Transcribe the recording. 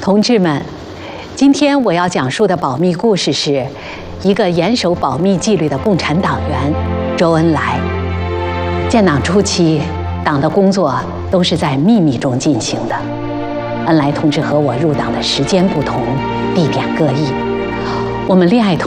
同志们，今天我要讲述的保密故事是一个严守保密纪律的共产党员周恩来。建党初期，党的工作都是在秘密中进行的。恩来同志和我入党的时间不同，地点各异。我们恋爱